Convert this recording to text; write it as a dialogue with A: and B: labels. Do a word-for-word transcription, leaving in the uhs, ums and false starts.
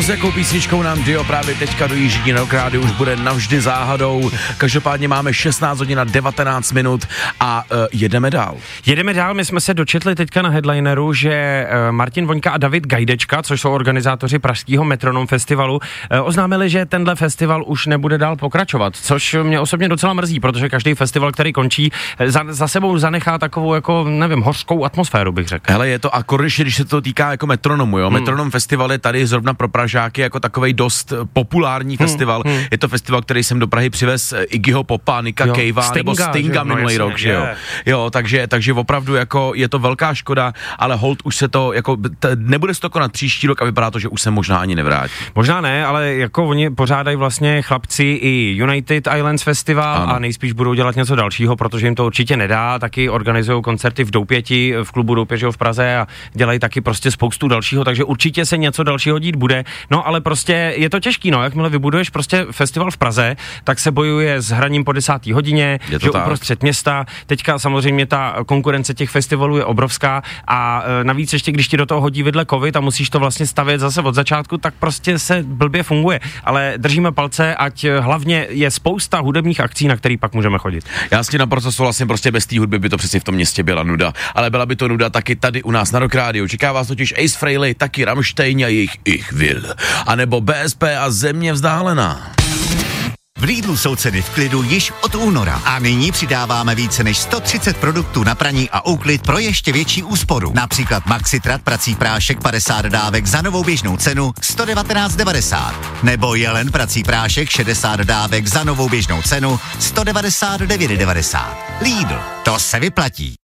A: to, s jakou písničkou nám Dio právě teďka dojíždí na Okrády, už bude navždy záhadou. Každopádně máme šestnáct hodin a devatenáct minut a uh, jedeme dál.
B: Jedeme dál, my jsme se dočetli teďka na headlineru, že uh, Martin Voňka a David Gajdečka, což jsou organizátoři pražského Metronom festivalu, uh, oznámili, že tenhle festival už nebude dál pokračovat, což mě osobně docela mrzí, protože každý festival, který končí, za, za sebou zanechá takovou, jako, nevím, hořkou atmosféru, bych řekl.
A: Hele, je to akorát, když se to týká jako Metronomu, jo. Hmm. Metronom festival je tady zrovna pro Pražáky jako takovej dost populární hmm. festival. Hmm. Je to festival, který jsem do Prahy přivez Iggyho Popa, Nicka Cavea nebo Stinga minulý rok, že jo. Jo, takže, takže opravdu jako je to velká škoda, ale hold už se to, jako t- nebude se to konat příští rok a vypadá to, že už se možná ani nevrátí.
B: Možná ne, ale jako oni pořádají vlastně chlapci i United Islands Festival ano. a nejspíš budou dělat něco dalšího, protože jim to určitě nedá, taky organizují koncerty v Doupěti, v klubu Doupěť v Praze a dělají taky prostě spoustu dalšího, takže určitě se něco dalšího dít bude. No ale prostě je to těžký, no, jakmile vybuduješ prostě festival v Praze, tak se bojuje s hraním po desáté hodině, že uprostřed města. Teďka samozřejmě ta konkurence těch festivalů je obrovská a e, navíc ještě když ti do toho hodí vidle covid a musíš to vlastně stavět zase od začátku, tak prostě se blbě funguje. Ale držíme palce, ať hlavně je spousta hudebních akcí, na který pak můžeme chodit.
A: Já s tím naprosto souhlasím, prostě bez té hudby by to přeci v tom městě byla nuda, ale byla by to nuda taky tady u nás na Rock Rádiu. Čeká vás totiž Ace Frehley, taky Rammstein a jejich Ich Will, anebo B S P a Země vzdálená.
C: V Lidlu jsou ceny v klidu již od února a nyní přidáváme více než sto třicet produktů na praní a úklid pro ještě větší úsporu. Například Maxitrat prací prášek padesát dávek za novou běžnou cenu sto devatenáct devadesát. Nebo Jelen prací prášek šedesát dávek za novou běžnou cenu sto devadesát devět devadesát. Lidl, to se vyplatí.